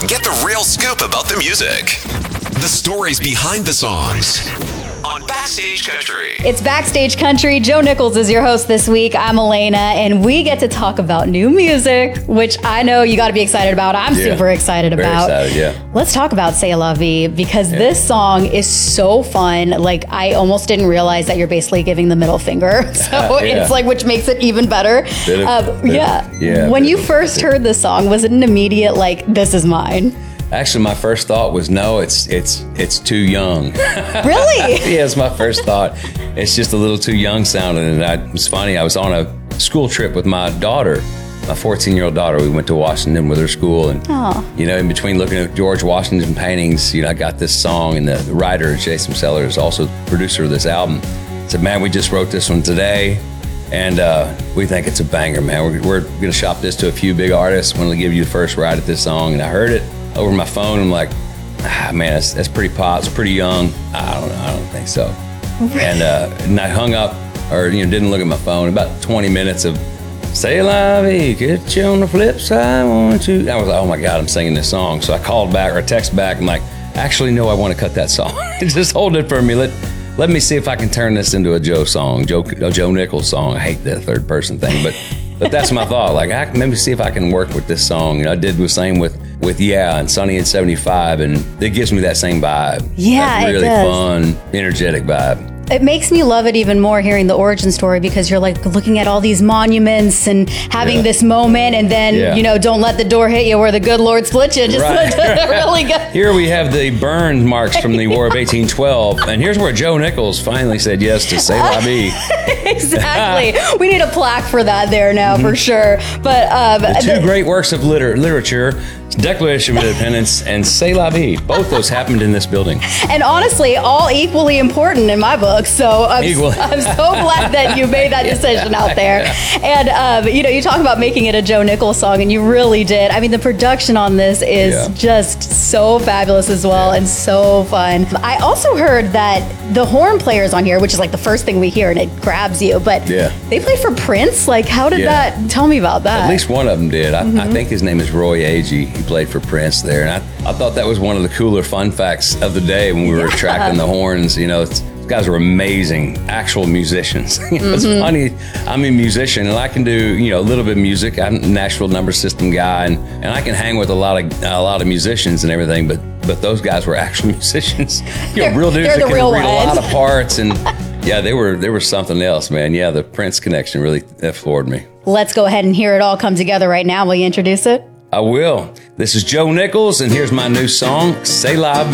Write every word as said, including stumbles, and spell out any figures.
Get the real scoop about the music. The stories behind the songs. On Backstage Country. It's Backstage Country. Joe Nichols is your host this week. I'm Elena, and we get to talk about new music, which I know you got to be excited about. I'm yeah. super excited Very about. Excited, yeah. Let's talk about C'est La Vie, because yeah. this song is so fun. Like, I almost didn't realize that you're basically giving the middle finger. So yeah. it's like, which makes it even better. Bit of, uh, bit yeah. Of, yeah. When you first heard the song, was it an immediate, like, this is mine? Actually, my first thought was, no, it's it's it's too young. Really? Yeah, it's my first thought. It's just a little too young sounding. And I, it was funny, I was on a school trip with my daughter, my fourteen-year-old daughter. We went to Washington with her school. And, Aww. you know, in between looking at George Washington paintings, you know, I got this song, and the writer, Jason Sellers, also the producer of this album, said, man, we just wrote this one today. And uh, we think it's a banger, man. We're, we're going to shop this to a few big artists. We're going to give you the first ride at this song. And I heard it over my phone. I'm like, ah, man, that's, that's pretty pop. It's pretty young. I don't know. I don't think so. And, uh, and I hung up, or you know, didn't look at my phone. About twenty minutes of C'est La Vie, get you on the flip side, won't you? I was like, oh my God, I'm singing this song. So I called back, or I text back. I'm like, actually, no, I want to cut that song. Just hold it for me. Let let me see if I can turn this into a Joe song, Joe, a Joe Nichols song. I hate that third person thing, but but that's my thought. Like, I, let me see if I can work with this song. You know, I did the same with with Yeah and Sunny in seventy-five, and it gives me that same vibe. Yeah, that really it does. fun, energetic vibe. It makes me love it even more hearing the origin story, because you're like looking at all these monuments and having Yeah. this moment, and then, Yeah. you know, don't let the door hit you where the good Lord split you. Just Right. really good. Here we have the burn marks from the War of eighteen twelve, and here's where Joe Nichols finally said yes to C'est La Vie. Exactly. We need a plaque for that there now, for sure. But um, The two the- great works of liter- literature, Declaration of Independence and C'est La Vie. Both those happened in this building. and honestly, all equally important in my book. So I'm, Equally. I'm so glad that you made that decision out there. And, um, you know, you talk about making it a Joe Nichols song, and you really did. I mean, the production on this is Yeah. just so fabulous as well, Yeah. and so fun. I also heard that the horn players on here, which is like the first thing we hear, and it grabs you, but Yeah. they played for Prince. Like, how did Yeah. that, tell me about that. At least one of them did. I, Mm-hmm. I think his name is Roy Agee. He played for Prince there. And I, I thought that was one of the cooler fun facts of the day when we were Yeah. tracking the horns. You know, it's, these guys are amazing, actual musicians. You know, it's Mm-hmm. funny. I'm a musician, and I can do, you know, a little bit of music. I'm a Nashville number system guy, and, and I can hang with a lot of a lot of musicians and everything. But but those guys were actual musicians. You know, They're- real dudes they're that the can real read a lot ones. of parts. And yeah, they were they were something else, man. Yeah, the Prince connection really that floored me. Let's go ahead and hear it all come together right now. Will you introduce it? I will. This is Joe Nichols, and here's my new song, C'est La Vie.